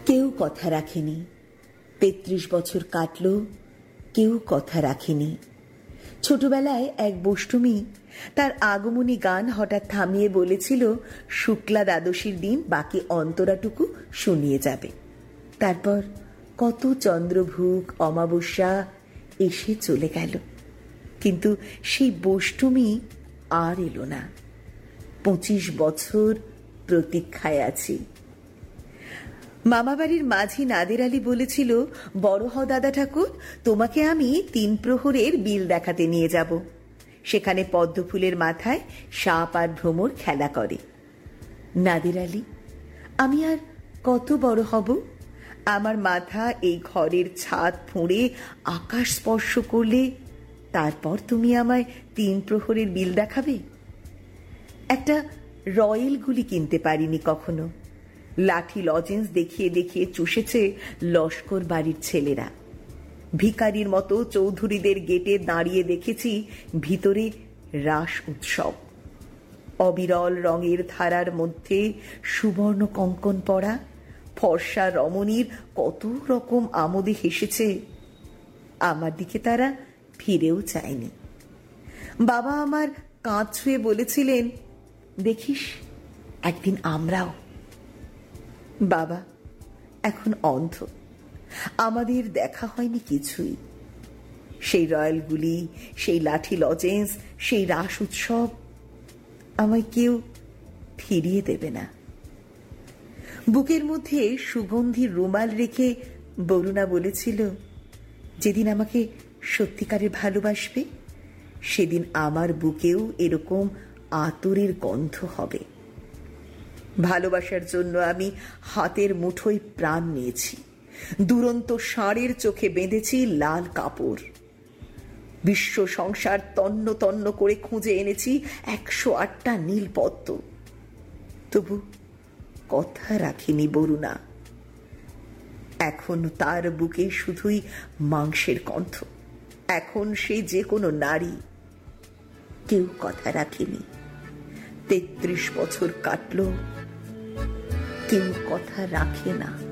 কেউ কথা রাখেনি। ৩৩ বছর কাটল, কেউ কথা রাখেনি। ছোটবেলায় এক বষ্টমী তার আগমনী গান হঠাৎ থামিয়ে বলেছিল শুক্লা দ্বাদশীর দিন বাকি অন্তরাটুকু শুনিয়ে যাবে। তারপর কত চন্দ্রভুক অমাবস্যা এসে চলে গেল, কিন্তু সেই বষ্টমী আর এলো না। ২৫ বছর প্রতীক্ষায় আছি। মামাবাড়ির মাঝি নাদের আলী বলেছিল, বড় হও দাদা ঠাকুর, তোমাকে আমি ৩ প্রহরের বিল দেখাতে নিয়ে যাব। সেখানে পদ্মফুলের মাথায় সাপ আর ভ্রমর খেলা করে। নাদের আলী, আমি আর কত বড় হব? আমার মাথা এই ঘরের ছাদ ফুঁড়ে আকাশ স্পর্শ করলে তারপর তুমি আমায় ৩ প্রহরের বিল দেখাবে? একটা রয়েল গুলি কিনতে পারিনি কখনো। লাঠি লজেন্স দেখিয়ে দেখিয়ে চুষেছে লস্কর বাড়ির ছেলেরা। ভিখারির মতো চৌধুরীদের গেটে দাঁড়িয়ে দেখেছি ভিতরে রাস উৎসব। অবিরল রঙের ধারার মধ্যে সুবর্ণ কঙ্কন পরা ফর্সা রমণীর কত রকম আমোদে হেসেছে। আমার দিকে তারা ফিরেও চায়নি। বাবা আমার কাঁধ ছুঁয়ে বলেছিলেন, দেখিস একদিন আমরাও। বাবা এখন অন্ধ, আমাদের দেখা হয়নি কিছুই। সেই রয়্যালগুলি, সেই লাঠি লজেন্স, সেই রাস উৎসব আমায় কেউ ফিরিয়ে দেবে না। বুকের মধ্যে সুগন্ধি রুমাল রেখে বরুণা বলেছিল, যেদিন আমাকে সত্যিকারের ভালোবাসবে সেদিন আমার বুকেও এরকম আতরের গন্ধ হবে। ভালোবাসার জন্য আমি হাতের মুঠোয় প্রাণ নিয়েছি। দুরন্ত ষাঁড়ের চোখে বেঁধেছি লাল কাপড়। বিশ্ব সংসার তন্ন তন্ন করে খুঁজে এনেছি ১০৮টা নীল পদ্ম। তবু কথা রাখিনি বরুণা। এখন তার বুকে শুধুই মাংসের কণ্ঠ। এখন সে যে কোনো নারী। কেউ কথা রাখেনি। ৩৩ বছর কাটল, কেউ কথা রাখে না।